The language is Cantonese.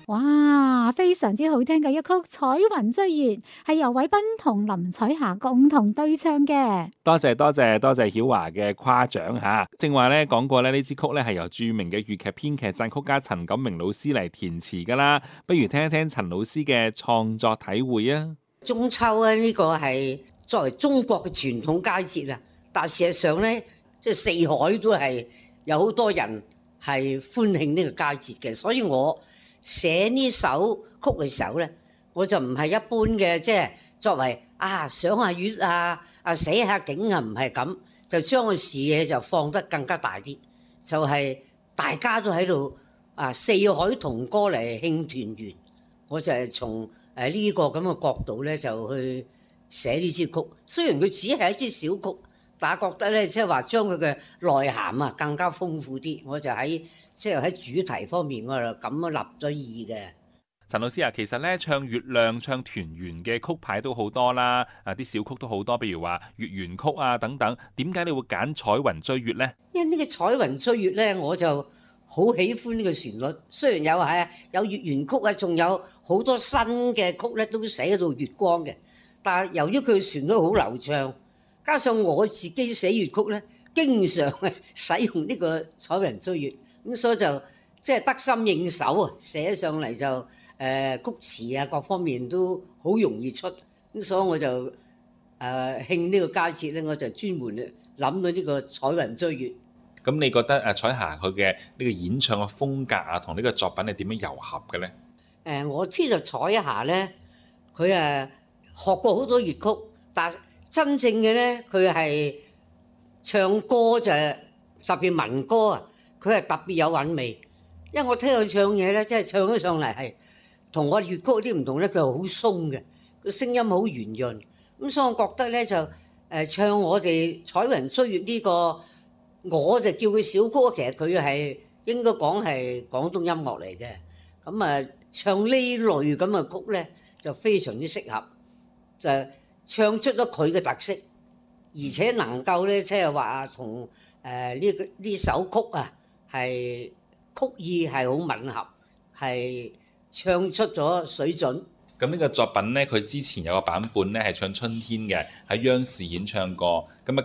哇，非常之好聽嘅一曲《彩雲追月》，係由韋斌同林彩霞共同對唱嘅。 多謝多謝多謝曉華嘅誇獎嚇。正話咧講過咧，呢支曲咧係由著名嘅粵劇編劇作曲家陳錦明老師嚟填詞噶啦。不如聽一聽陳老師嘅創作體會啊！ 中秋咧呢個係作為中國嘅傳統佳節啊，但事實上咧，即係四海都係有好多人係歡慶呢個佳節嘅，所以我寫呢首曲嘅時候咧，我就唔係一般嘅，即係作為賞下月寫下景啊，唔係咁，就將個視野就放得更加大啲，就係大家都喺度四海同歌嚟慶團圓，我就係從呢個咁嘅角度咧就去寫呢支曲。雖然佢只係一支小曲，但係覺得咧即係話將佢嘅內涵更加豐富啲，我就喺主題方面我就咁樣立咗意嘅。 陳老師啊，其實咧唱月亮、唱團圓嘅曲牌都好多啦，啲小曲都好多，譬如話月圓曲啊等等。點解你會揀彩雲追月呢？ 因為呢個彩雲追月咧，我就好喜歡呢個旋律。雖然有月圓曲啊，仲有好多新嘅曲咧都寫到月光嘅，但係由於佢旋律好流暢，加上我自己寫粵曲咧，經常使用呢個彩雲追月，咁所以就即係得心應手啊！寫上嚟就曲詞各方面都好容易出，咁所以我就慶呢個佳節咧，我就專門諗到呢個彩雲追月。 咁你覺得彩霞佢嘅呢個演唱嘅風格同呢個作品係點樣糅合嘅呢？ 我知道彩霞咧，佢學過好多粵曲，但真正嘅咧，佢係唱歌就特別民歌佢係特別有韻味。因為我聽佢唱嘢咧，即係唱咗上嚟係同我粵曲啲唔同咧，佢係好鬆嘅，個聲音好圓潤。咁所以我覺得咧就唱我哋彩雲追月呢個，我就叫佢小歌，其實佢係應該講係廣東音樂嚟嘅。咁唱呢類咁嘅曲咧，就非常之適合，就唱出咗佢嘅特色，而且能夠咧即係話同呢首曲係曲意係好吻合，係唱出咗水準。 咁呢個作品呢，佢之前有個版本呢係唱春天嘅，喺央視演唱過。咁